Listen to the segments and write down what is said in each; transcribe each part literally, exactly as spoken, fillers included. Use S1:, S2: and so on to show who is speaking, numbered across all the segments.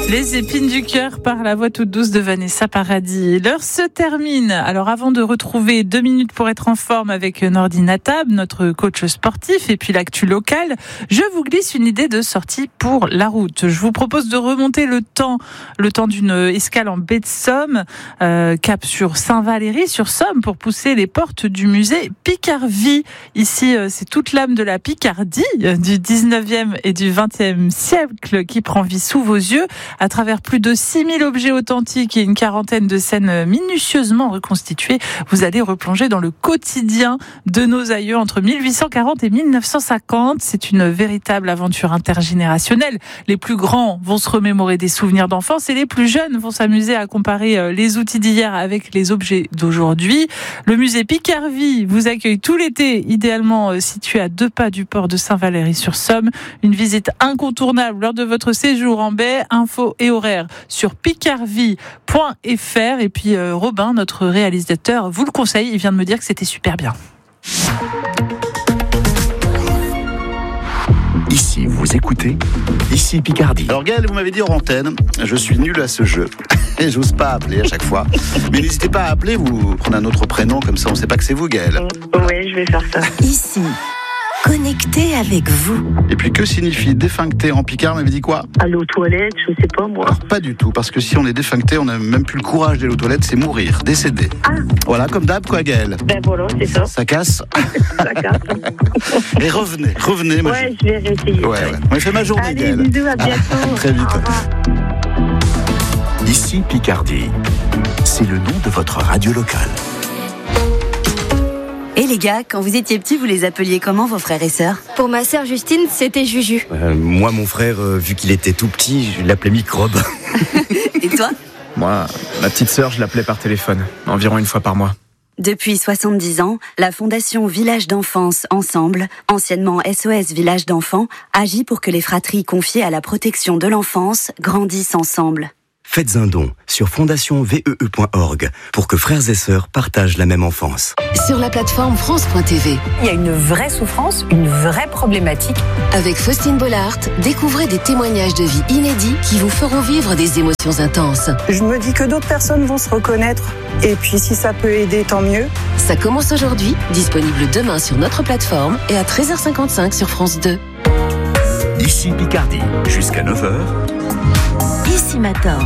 S1: Les épines du cœur par la voix toute douce de Vanessa Paradis. L'heure se termine. Alors avant de retrouver deux minutes pour être en forme avec Nordi Natab, notre coach sportif, et puis l'actu locale, je vous glisse une idée de sortie pour la route. Je vous propose de remonter le temps, le temps d'une escale en baie de Somme, euh, cap sur Saint-Valery, sur Somme, pour pousser les portes du musée Picardie. Ici, c'est toute l'âme de la Picardie du dix-neuvième et du vingtième siècle qui prend vie sous vos yeux. À travers plus de six mille objets authentiques et une quarantaine de scènes minutieusement reconstituées, vous allez replonger dans le quotidien de nos aïeux entre mille huit cent quarante et mille neuf cent cinquante. C'est une véritable aventure intergénérationnelle. Les plus grands vont se remémorer des souvenirs d'enfance et les plus jeunes vont s'amuser à comparer les outils d'hier avec les objets d'aujourd'hui. Le musée Picardie vous accueille tout l'été, idéalement situé à deux pas du port de Saint-Valery-sur-Somme. Une visite incontournable lors de votre séjour en baie. Info et horaires sur picardie point f r. Et puis euh, Robin, notre réalisateur, vous le conseille. Il vient de me dire que c'était super bien.
S2: Ici, vous écoutez, ici Picardie.
S3: Alors Gaël, vous m'avez dit en antenne, je suis nul à ce jeu. Et j'ose pas appeler à chaque fois. Mais n'hésitez pas à appeler, vous prenez un autre prénom, comme ça on sait pas que c'est vous, Gaël.
S4: Oui, je vais faire ça.
S5: Ici, connecté avec vous.
S3: Et puis que signifie défuncté en picard, m'avait dit quoi ?
S4: Aller aux toilettes, je sais pas moi.
S3: Alors pas du tout, parce que si on est défuncté, on n'a même plus le courage d'aller aux toilettes, c'est mourir, décéder.
S4: Ah.
S3: Voilà, comme d'hab quoi, Gaël.
S4: Ben voilà, c'est ça.
S3: Ça casse.
S4: Ça casse.
S3: Et revenez, revenez. Moi,
S4: ouais,
S3: je...
S4: je vais réessayer.
S3: Ouais, ouais. Moi, je fais ma journée,
S4: Allez,
S3: Gaël.
S4: bisous, à bientôt.
S3: Très vite.
S2: Ici Picardie. C'est le nom de votre radio locale.
S5: Et les gars, quand vous étiez petits, vous les appeliez comment, vos frères et sœurs ?
S6: Pour ma sœur Justine, c'était Juju.
S7: Euh, moi, mon frère, euh, vu qu'il était tout petit, je l'appelais Microbe.
S5: Et toi ?
S8: Moi, ma petite sœur, je l'appelais par téléphone, environ une fois par mois.
S5: Depuis soixante-dix ans, la Fondation Village d'Enfance Ensemble, anciennement S O S Village d'Enfants, agit pour que les fratries confiées à la protection de l'enfance grandissent ensemble.
S2: Faites un don sur fondation v e e point org pour que frères et sœurs partagent la même enfance.
S9: Sur la plateforme France point t v.
S10: Il y a une vraie souffrance, une vraie problématique.
S9: Avec Faustine Bollard, découvrez des témoignages de vie inédits qui vous feront vivre des émotions intenses.
S11: Je me dis que d'autres personnes vont se reconnaître. Et puis si ça peut aider, tant mieux.
S9: Ça commence aujourd'hui, disponible demain sur notre plateforme et à treize heures cinquante-cinq sur France deux.
S2: Ici Picardie, jusqu'à neuf heures.
S5: Ici Matin.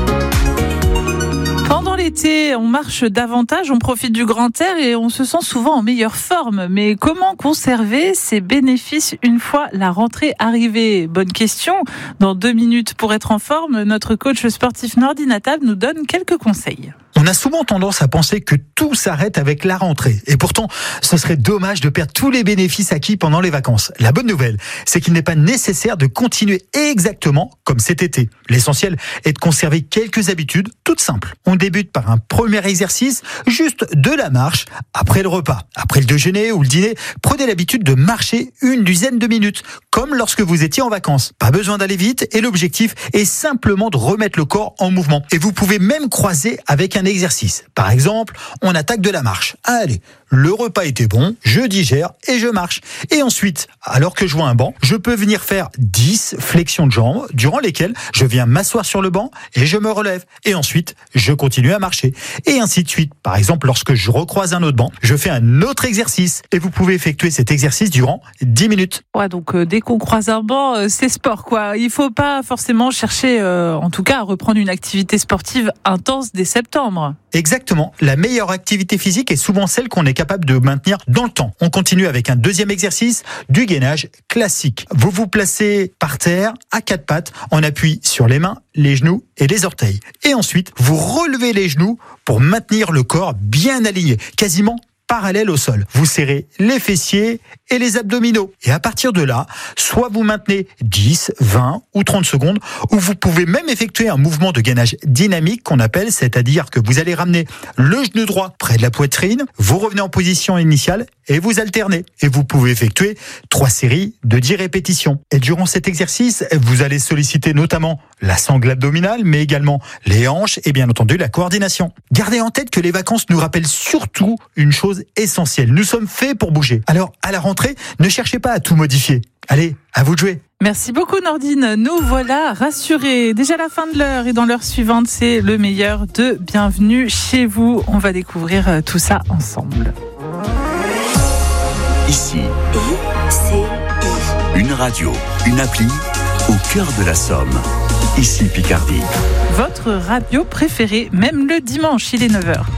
S1: Pendant l'été, on marche davantage, on profite du grand air et on se sent souvent en meilleure forme. Mais comment conserver ces bénéfices une fois la rentrée arrivée ? Bonne question. Dans deux minutes pour être en forme, notre coach sportif Nordi Natab nous donne quelques conseils.
S12: On a souvent tendance à penser que tout s'arrête avec la rentrée. Et pourtant, ce serait dommage de perdre tous les bénéfices acquis pendant les vacances. La bonne nouvelle, c'est qu'il n'est pas nécessaire de continuer exactement comme cet été. L'essentiel est de conserver quelques habitudes toutes simples. On débute par un premier exercice, juste de la marche après le repas. Après le déjeuner ou le dîner, prenez l'habitude de marcher une dizaine de minutes, comme lorsque vous étiez en vacances. Pas besoin d'aller vite et l'objectif est simplement de remettre le corps en mouvement. Et vous pouvez même croiser avec un exercice. Par exemple, on attaque de la marche. Allez, le repas était bon, je digère et je marche. Et ensuite, alors que je vois un banc, je peux venir faire dix flexions de jambes, durant lesquelles je viens m'asseoir sur le banc et je me relève. Et ensuite, je continue à marcher. Et ainsi de suite. Par exemple, lorsque je recroise un autre banc, je fais un autre exercice. Et vous pouvez effectuer cet exercice durant dix minutes.
S1: Ouais, donc euh, dès qu'on croise un banc, euh, c'est sport, quoi. Il faut pas forcément chercher, euh, en tout cas, à reprendre une activité sportive intense dès septembre.
S12: Exactement. La meilleure activité physique est souvent celle qu'on est capable de maintenir dans le temps. On continue avec un deuxième exercice, du gainage classique. Vous vous placez par terre, à quatre pattes, en appui sur les mains, les genoux et les orteils. Et ensuite, vous relevez les genoux pour maintenir le corps bien aligné, quasiment parallèle au sol. Vous serrez les fessiers et les abdominaux. Et à partir de là, soit vous maintenez dix, vingt ou trente secondes, ou vous pouvez même effectuer un mouvement de gainage dynamique qu'on appelle, c'est-à-dire que vous allez ramener le genou droit près de la poitrine, vous revenez en position initiale et vous alternez. Et vous pouvez effectuer trois séries de dix répétitions. Et durant cet exercice, vous allez solliciter notamment la sangle abdominale, mais également les hanches et bien entendu la coordination. Gardez en tête que les vacances nous rappellent surtout une chose essentielle. Nous sommes faits pour bouger. Alors, à la rentrée, ne cherchez pas à tout modifier. Allez, à vous de jouer.
S1: Merci beaucoup Nordine, nous voilà rassurés. Déjà la fin de l'heure et dans l'heure suivante, c'est le meilleur de Bienvenue chez vous. On va découvrir tout ça ensemble.
S2: Ici,
S5: I C I.
S2: une radio, une appli au cœur de la Somme. Ici Picardie.
S1: Votre radio préférée, même le dimanche, il est neuf heures.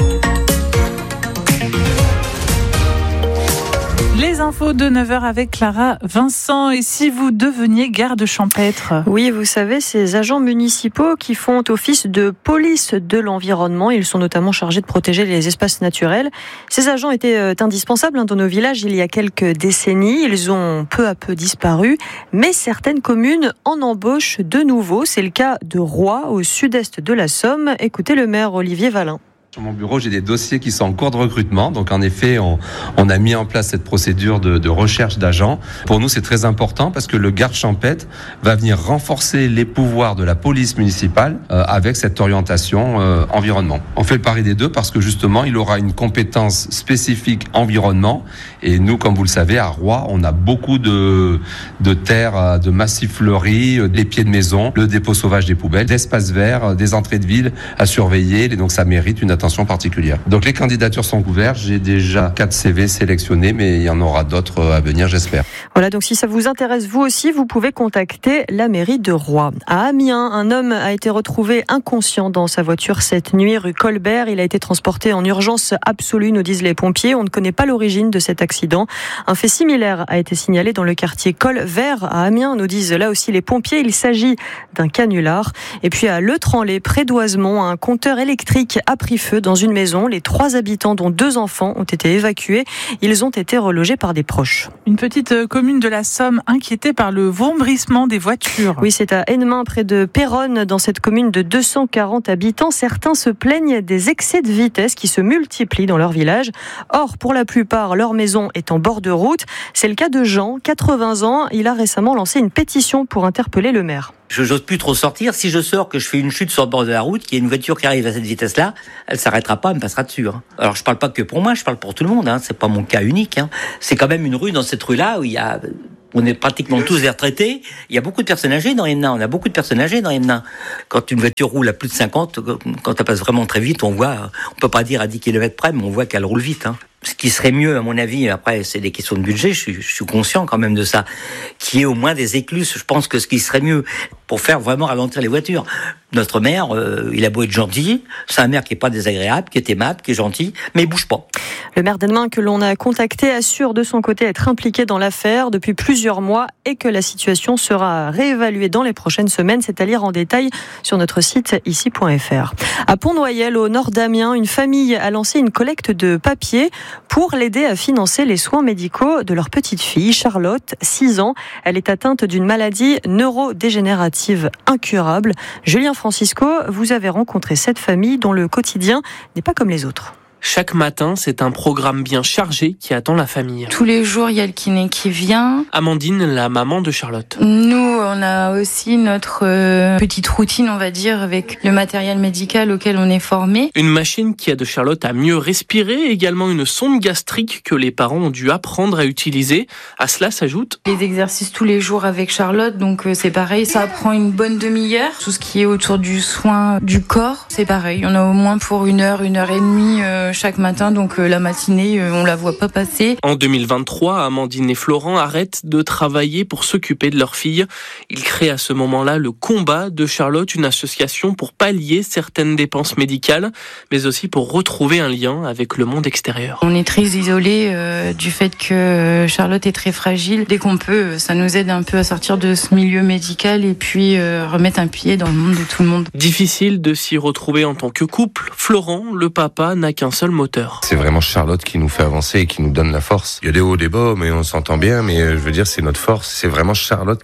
S1: Les infos de neuf heures avec Clara Vincent. Et si vous deveniez garde champêtre ?
S13: Oui, vous savez, ces agents municipaux qui font office de police de l'environnement, ils sont notamment chargés de protéger les espaces naturels. Ces agents étaient indispensables dans nos villages il y a quelques décennies. Ils ont peu à peu disparu, mais certaines communes en embauchent de nouveau. C'est le cas de Roy, au sud-est de la Somme. Écoutez le maire Olivier Valin.
S14: Sur mon bureau, j'ai des dossiers qui sont en cours de recrutement. Donc, en effet, on, on a mis en place cette procédure de, de recherche d'agents. Pour nous, c'est très important parce que le garde champêtre va venir renforcer les pouvoirs de la police municipale euh, avec cette orientation euh, environnement. On fait le pari des deux parce que justement, il aura une compétence spécifique environnement. Et nous, comme vous le savez, à Roy, on a beaucoup de, de terres, de massifs fleuris, des pieds de maison, le dépôt sauvage des poubelles, d'espaces verts, des entrées de ville à surveiller. Et donc, ça mérite une attention particulière. Donc les candidatures sont ouvertes. J'ai déjà quatre C V sélectionnés, mais il y en aura d'autres à venir, j'espère.
S13: Voilà, donc si ça vous intéresse vous aussi, vous pouvez contacter la mairie de Roy. À Amiens, un homme a été retrouvé inconscient dans sa voiture cette nuit rue Colbert. Il a été transporté en urgence absolue, nous disent les pompiers. On ne connaît pas l'origine de cet accident. Un fait similaire a été signalé dans le quartier Colvert à Amiens, nous disent là aussi les pompiers. Il s'agit d'un canular. Et puis à Le Tranlay, près d'Oisemont, un compteur électrique a pris feu dans une maison. Les trois habitants, dont deux enfants, ont été évacués. Ils ont été relogés par des proches.
S1: Une petite commune de la Somme inquiétée par le vombrissement des voitures.
S13: Oui, c'est à Hennemain, près de Péronne, dans cette commune de deux cent quarante habitants. Certains se plaignent des excès de vitesse qui se multiplient dans leur village. Or, pour la plupart, leur maison est en bord de route. C'est le cas de Jean, quatre-vingts ans. Il a récemment lancé une pétition pour interpeller le maire.
S15: Je n'ose plus trop sortir. Si je sors, que je fais une chute sur le bord de la route, qu'il y a une voiture qui arrive à cette vitesse-là, elle s'arrêtera pas, elle me passera dessus. Hein. Alors je parle pas que pour moi, je parle pour tout le monde. Hein. C'est pas mon cas unique. Hein. C'est quand même une rue, dans cette rue-là, où il y a, on est pratiquement tous des retraités. Il y a beaucoup de personnes âgées dans Hennemain. On a beaucoup de personnes âgées dans Hennemain. Quand une voiture roule à plus de cinquante, quand elle passe vraiment très vite, on voit, on peut pas dire à dix kilomètres près, mais on voit qu'elle roule vite. Hein. Ce qui serait mieux, à mon avis, après, c'est des questions de budget, je suis, je suis conscient quand même de ça, qu'il y ait au moins des écluses. Je pense que ce qui serait mieux pour faire vraiment ralentir les voitures. Notre maire, euh, il a beau être gentil, c'est un maire qui est pas désagréable, qui est aimable, qui est gentil, mais il bouge pas.
S13: Le maire d'Hennemain que l'on a contacté assure de son côté être impliqué dans l'affaire depuis plusieurs mois et que la situation sera réévaluée dans les prochaines semaines. C'est à lire en détail sur notre site ici point f r. À Pont-Noyel, au nord d'Amiens, une famille a lancé une collecte de papier pour l'aider à financer les soins médicaux de leur petite fille, Charlotte, six ans. Elle est atteinte d'une maladie neurodégénérative incurable. Julien Francisco, vous avez rencontré cette famille dont le quotidien n'est pas comme les autres.
S16: Chaque matin, c'est un programme bien chargé qui attend la famille.
S17: Tous les jours, il y a le kiné qui vient.
S16: Amandine, la maman de Charlotte.
S17: Nous, on a aussi notre euh, petite routine, on va dire, avec le matériel médical auquel on est formé.
S16: Une machine qui aide Charlotte à mieux respirer, également une sonde gastrique que les parents ont dû apprendre à utiliser. À cela s'ajoute
S17: les exercices tous les jours avec Charlotte, donc euh, c'est pareil, ça prend une bonne demi-heure. Tout ce qui est autour du soin du corps, c'est pareil. On a au moins pour une heure, une heure et demie euh, chaque matin, donc euh, la matinée, euh, on la voit pas passer.
S16: En deux mille vingt-trois, Amandine et Florent arrêtent de travailler pour s'occuper de leur fille. Ils créent à ce moment-là le Combat de Charlotte, une association pour pallier certaines dépenses médicales, mais aussi pour retrouver un lien avec le monde extérieur.
S17: On est très isolés euh, du fait que Charlotte est très fragile. Dès qu'on peut, ça nous aide un peu à sortir de ce milieu médical et puis euh, remettre un pied dans le monde de tout le monde.
S16: Difficile de s'y retrouver en tant que couple. Florent, le papa, n'a qu'un seul moteur.
S18: C'est vraiment Charlotte qui nous fait avancer et qui nous donne la force. Il y a des hauts, des bas, mais on s'entend bien, mais je veux dire, c'est notre force. C'est vraiment Charlotte qui guide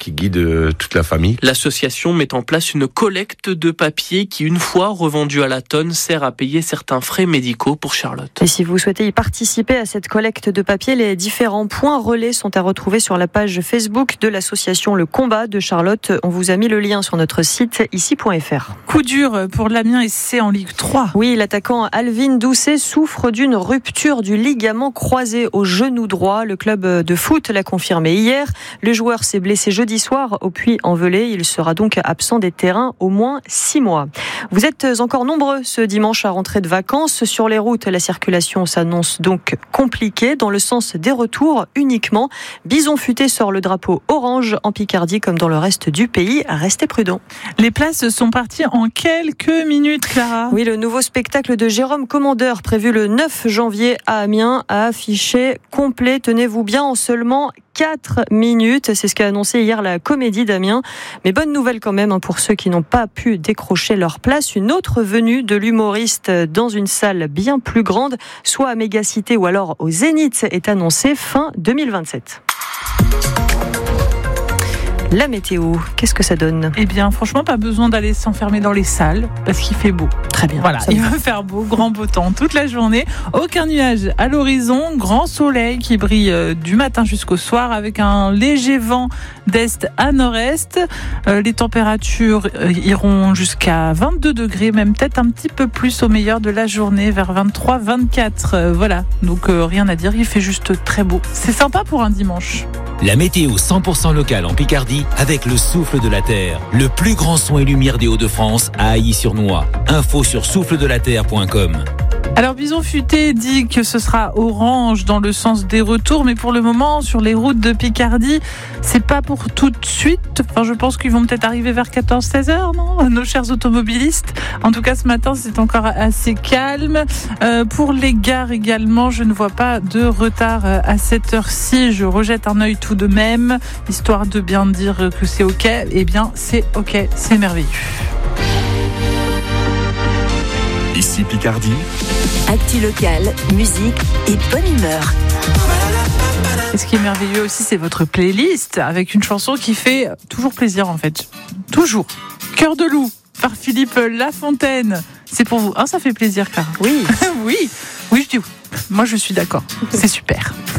S18: de toute la famille.
S16: L'association met en place une collecte de papier qui, une fois revendu à la tonne, sert à payer certains frais médicaux pour Charlotte.
S13: Et si vous souhaitez y participer à cette collecte de papier, les différents points relais sont à retrouver sur la page Facebook de l'association Le Combat de Charlotte. On vous a mis le lien sur notre site ici point f r.
S1: Coup dur pour l'Amiens S C en Ligue trois.
S13: Oui, l'attaquant Alvin Doucet souffre d'une rupture du ligament croisé au genou droit. Le club de foot l'a confirmé hier. Le joueur s'est blessé jeudi soir au Puy-en-Velay. Il sera donc absent des terrains au moins six mois. Vous êtes encore nombreux ce dimanche à rentrer de vacances. Sur les routes, la circulation s'annonce donc compliquée dans le sens des retours uniquement. Bison Futé sort le drapeau orange en Picardie comme dans le reste du pays. Restez prudents.
S1: Les places sont parties en quelques minutes, Clara.
S13: Oui, le nouveau spectacle de Jérôme Commandeur prévu le neuf janvier à Amiens a affiché complet, tenez-vous bien, en seulement quatre minutes. C'est ce qu'a annoncé hier la Comédie d'Amiens. Mais bonne nouvelle quand même pour ceux qui n'ont pas pu décrocher leur place. Une autre venue de l'humoriste dans une salle bien plus grande, soit à Mégacité ou alors au Zénith, est annoncée fin deux mille vingt-sept. La météo, qu'est-ce que ça donne ?
S1: Eh bien, franchement, pas besoin d'aller s'enfermer dans les salles parce qu'il fait beau.
S13: Très bien.
S1: Voilà, il va faire beau, grand beau temps toute la journée. Aucun nuage à l'horizon, grand soleil qui brille du matin jusqu'au soir avec un léger vent d'est à nord-est. Euh, les températures iront jusqu'à vingt-deux degrés, même peut-être un petit peu plus au meilleur de la journée, vers vingt-trois vingt-quatre. Euh, voilà, donc euh, rien à dire, il fait juste très beau. C'est sympa pour un dimanche.
S19: La météo cent pour cent locale en Picardie avec le souffle de la terre. Le plus grand son et lumière des Hauts-de-France à Ailly-sur-Noix. Info sur souffle de la terre point com.
S1: Alors Bison Futé dit que ce sera orange dans le sens des retours, mais pour le moment sur les routes de Picardie, c'est pas pour tout de suite. Enfin, je pense qu'ils vont peut-être arriver vers quatorze seize heures, non ? Nos chers automobilistes. En tout cas, ce matin, c'est encore assez calme. Euh, pour les gares également, je ne vois pas de retard à cette heure-ci. Je rejette un œil tout de même, histoire de bien dire que c'est OK. Eh bien, c'est OK, c'est merveilleux.
S2: Ici Picardie.
S9: Actu local, musique et bonne humeur.
S1: Et ce qui est merveilleux aussi, c'est votre playlist avec une chanson qui fait toujours plaisir en fait. Toujours. Cœur de loup par Philippe Lafontaine. C'est pour vous. Ah, ça fait plaisir, Clara.
S13: Oui.
S1: oui. Oui, je dis oui. Moi, je suis d'accord. C'est super.